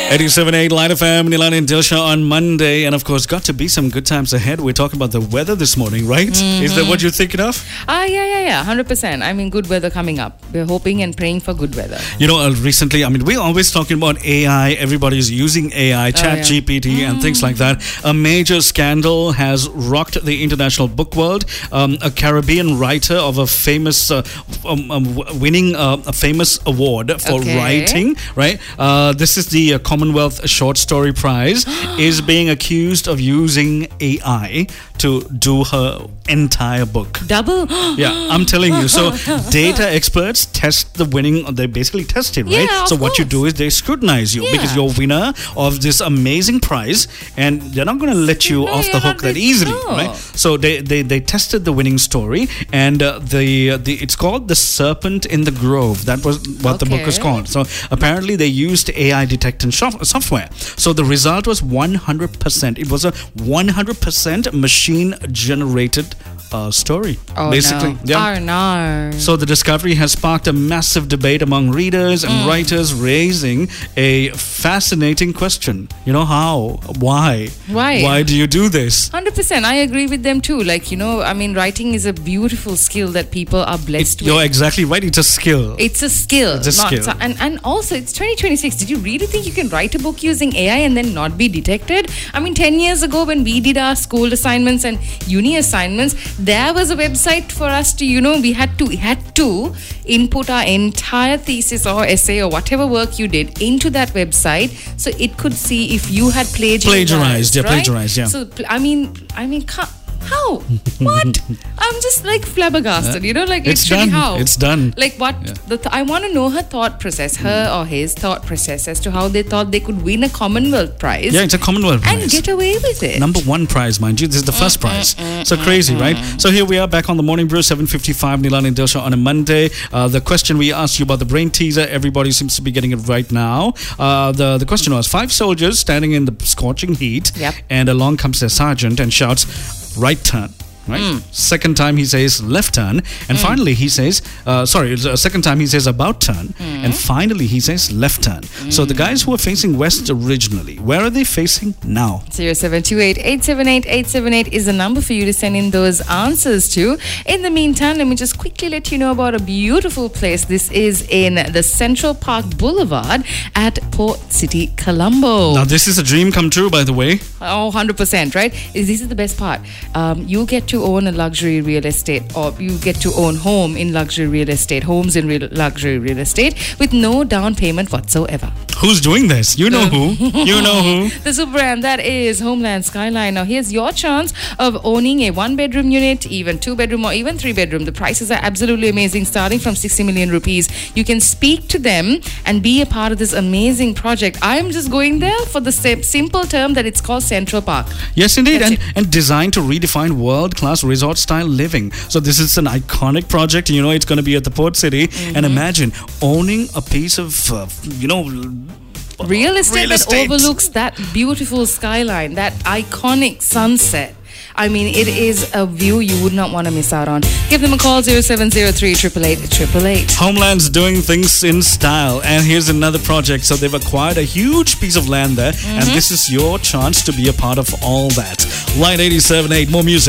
87.8 Line FM, Nilan and Dilsha on Monday. And of course, got to be some good times ahead. We're talking about the weather this morning, right? Is that what you're thinking of? Yeah, 100%. I mean, good weather coming up. We're hoping and praying for good weather. You know, recently, I mean, we're always talking about AI. Everybody's using AI, ChatGPT and things like that. A major scandal has rocked the international book world. A Caribbean writer of a famous, winning a famous award for writing, right? This is the Commonwealth Short Story Prize, is being accused of using AI to do her entire book. Double? Yeah, I'm telling you. So data experts test the winning, they basically test it, right? Yeah, so what you do is they scrutinize you because you're winner of this amazing prize and they're not going to let you off the hook that easily, right? So they tested the winning story and it's called The Serpent in the Grove. That was what the book is called. So apparently they used AI detection software. So the result was 100%. It was a 100% machine generated story. Basically. No. Yeah. Oh no. So the discovery has sparked a massive debate among readers and writers, raising a fascinating question. You know, how? Why? Why do you do this? 100%. I agree with them too. Like, you know, I mean, writing is a beautiful skill that people are blessed with. You're exactly right. It's a skill. It's a skill. It's a skill. And also, it's 2026. Did you really think you can write a book using AI and then not be detected? I mean, 10 years ago when we did our school assignments and uni assignments, there was a website for us to, you know, we had to input our entire thesis or essay or whatever work you did into that website so it could see if you had plagiarized. Plagiarized. So, I mean, how? What? I'm just like flabbergasted, you know, like it's literally done. how? It's done. Like what? I want to know her thought process, her or his thought process as to how they thought they could win a Commonwealth prize. Yeah, it's a Commonwealth prize. And get away with it. Number one prize, mind you. This is the first prize. So crazy, right? So here we are back on the Morning Brew, 7:55, Nilan and Dilsha on a Monday. The question we asked you about the brain teaser, everybody seems to be getting it right now. The question was 5 soldiers standing in the scorching heat, and along comes their sergeant and shouts, "Right turn." Right. Second time he says left turn, and finally he says, second time he says about turn, and finally he says left turn. So the guys who were facing west originally, where are they facing now? 0728-878-878 is the number for you to send in those answers to. In the meantime, let me just quickly let you know about a beautiful place. This is in the Central Park Boulevard at Port City, Colombo. Now this is a dream come true, by the way. Oh, 100%, right? This is the best part. You get to own a luxury real estate, or you get to own homes in luxury real estate luxury real estate with no down payment whatsoever. Who's doing this? You know who. You know who. The super brand that is Homeland Skyline. Now here's your chance of owning a 1-bedroom unit, even 2-bedroom or even 3-bedroom. The prices are absolutely amazing, starting from 60 million rupees. You can speak to them and be a part of this amazing project. I'm just going there for the simple term that it's called Central Park. Yes, indeed. And designed to redefine world-class resort-style living. So this is an iconic project. You know, it's going to be at the Port City. And imagine owning a piece of, real estate that overlooks that beautiful skyline, that iconic sunset. I mean, it is a view you would not want to miss out on. Give them a call, 0703 888 888. Homeland's doing things in style. And here's another project. So they've acquired a huge piece of land there. And this is your chance to be a part of all that. Line 87.8, more music.